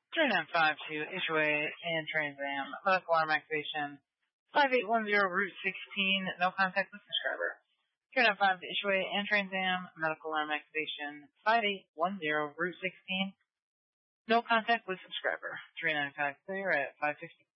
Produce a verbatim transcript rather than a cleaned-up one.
three nine five two, Issueway and Trans Am, medical arm activation, five eight one zero, Route sixteen, no contact with subscriber. three nine five to Issueway and Trans Am, medical arm activation, five eight one zero, Route sixteen, no contact with subscriber. three nine five clear at five fifty.